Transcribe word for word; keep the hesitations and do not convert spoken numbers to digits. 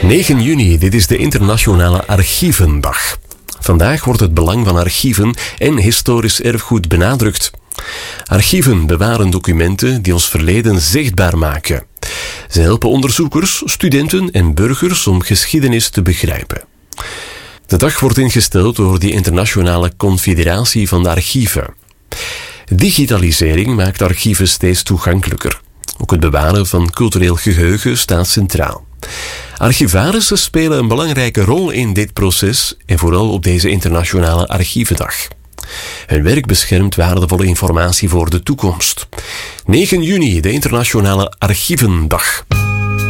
negen juni, dit is de Internationale Archievendag. Vandaag wordt het belang van archieven en historisch erfgoed benadrukt. Archieven bewaren documenten die ons verleden zichtbaar maken. Ze helpen onderzoekers, studenten en burgers om geschiedenis te begrijpen. De dag wordt ingesteld door de Internationale Confederatie van de Archieven. Digitalisering maakt archieven steeds toegankelijker. Ook het bewaren van cultureel geheugen staat centraal. Archivarissen spelen een belangrijke rol in dit proces en vooral op deze Internationale Archievendag. Hun werk beschermt waardevolle informatie voor de toekomst. negen juni, de Internationale Archievendag.